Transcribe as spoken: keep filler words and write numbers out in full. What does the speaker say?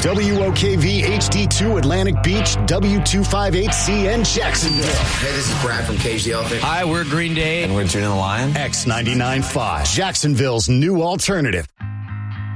W O K V H D two Atlantic Beach, W two fifty-eight C N Jacksonville. Hey, this is Brad from Cage the Elephant. Hi, we're Green Day. And we're Judah the Lion. X ninety-nine point five, Jacksonville's new alternative.